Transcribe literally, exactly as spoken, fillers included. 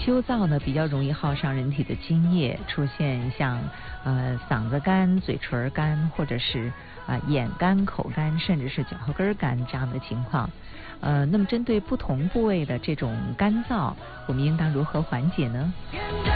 秋燥呢比较容易耗伤人体的津液，出现像呃嗓子干、嘴唇干，或者是啊、呃、眼干、口干，甚至是脚后跟干这样的情况。呃，那么针对不同部位的这种干燥，我们应当如何缓解呢？